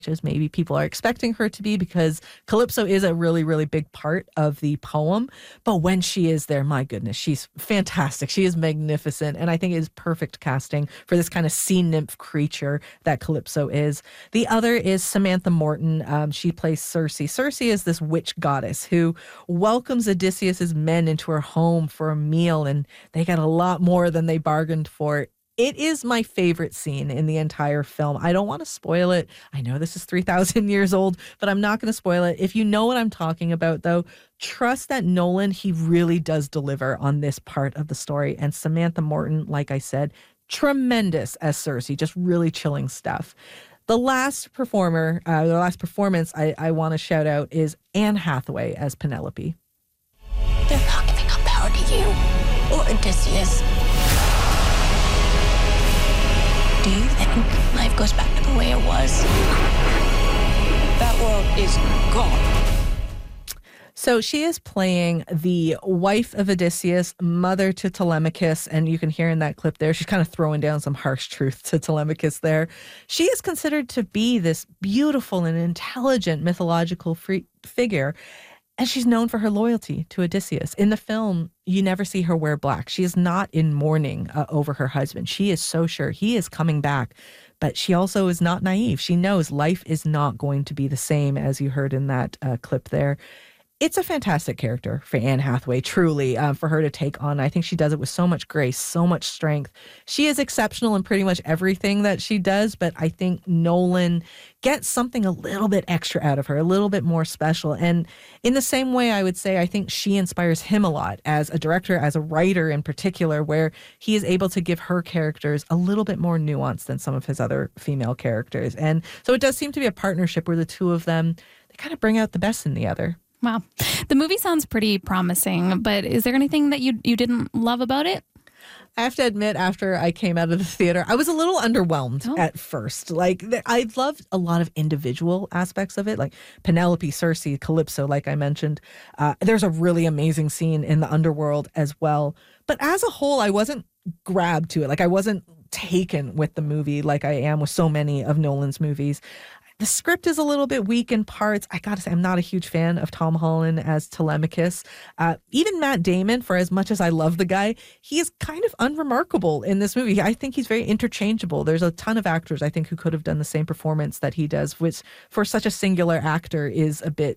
as maybe people are expecting her to be, because Calypso is a really, really big part of the poem. But when she is there, my goodness, she's fantastic. She is magnificent. And I think it is perfect casting for this kind of sea nymph creature that Calypso is. The other is Samantha Morton. She plays Circe. Circe is this witch goddess who welcomes Odysseus's men into her home for a meal, and they get a lot more than they bargained for. It is my favorite scene in the entire film. I don't want to spoil it. I know this is 3,000 years old, but I'm not going to spoil it. If you know what I'm talking about, though, trust that Nolan, he really does deliver on this part of the story. And Samantha Morton, like I said, tremendous as Circe, just really chilling stuff. The last performance I want to shout out is Anne Hathaway as Penelope. They're not giving up power to you or Odysseus. Do you think life goes back to the way it was? That world is gone. So she is playing the wife of Odysseus, mother to Telemachus, and you can hear in that clip there, she's kind of throwing down some harsh truth to Telemachus there. She is considered to be this beautiful and intelligent mythological figure, and she's known for her loyalty to Odysseus. In the film, you never see her wear black. She is not in mourning over her husband. She is so sure he is coming back, but she also is not naive. She knows life is not going to be the same, as you heard in that clip there. It's a fantastic character for Anne Hathaway, truly, for her to take on. I think she does it with so much grace, so much strength. She is exceptional in pretty much everything that she does, but I think Nolan gets something a little bit extra out of her, a little bit more special. And in the same way, I would say, I think she inspires him a lot as a director, as a writer in particular, where he is able to give her characters a little bit more nuance than some of his other female characters. And so it does seem to be a partnership where the two of them, they kind of bring out the best in the other. Wow. The movie sounds pretty promising, but is there anything that you didn't love about it? I have to admit, after I came out of the theater, I was a little underwhelmed at first. Like, I loved a lot of individual aspects of it, like Penelope, Circe, Calypso, like I mentioned. There's a really amazing scene in the underworld as well. But as a whole, I wasn't grabbed to it. Like, I wasn't taken with the movie like I am with so many of Nolan's movies. The script is a little bit weak in parts. I gotta say, I'm not a huge fan of Tom Holland as Telemachus. Even Matt Damon, for as much as I love the guy, he is kind of unremarkable in this movie. I think he's very interchangeable. There's a ton of actors, I think, who could have done the same performance that he does, which for such a singular actor is a bit...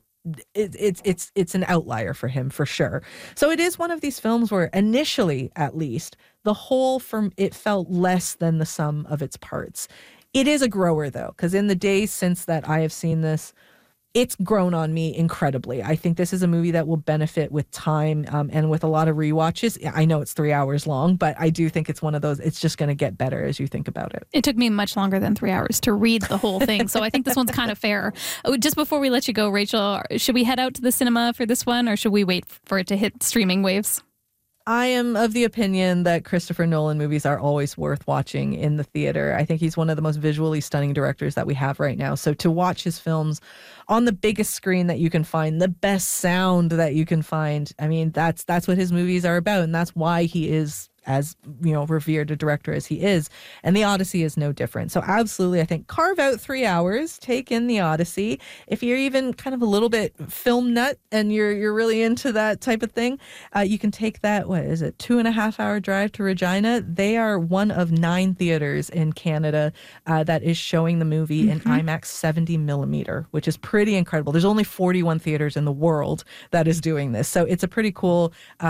It's an outlier for him, for sure. So it is one of these films where initially, at least, the whole it felt less than the sum of its parts. It is a grower, though, because in the days since that I have seen this, it's grown on me incredibly. I think this is a movie that will benefit with time and with a lot of rewatches. I know it's 3 hours long, but I do think it's one of those, it's just going to get better as you think about it. It took me much longer than 3 hours to read the whole thing, so I think this one's kind of fair. Just before we let you go, Rachel, should we head out to the cinema for this one, or should we wait for it to hit streaming waves? I am of the opinion that Christopher Nolan movies are always worth watching in the theater. I think he's one of the most visually stunning directors that we have right now. So to watch his films on the biggest screen that you can find, the best sound that you can find, I mean, that's what his movies are about. And that's why he is as, revered a director as he is. And the Odyssey is no different. So absolutely, I think carve out 3 hours, take in the Odyssey. If you're even kind of a little bit film nut and you're really into that type of thing, you can take that, 2.5 hour drive to Regina. They are one of 9 theaters in Canada that is showing the movie in IMAX 70 millimeter, which is pretty incredible. There's only 41 theaters in the world that is doing this. So it's a pretty cool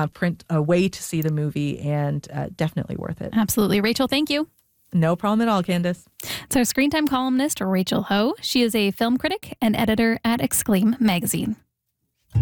way to see the movie, and definitely worth it. Absolutely. Rachel, thank you. No problem at all, Candace. It's our Screen Time columnist, Rachel Ho. She is a film critic and editor at Exclaim magazine.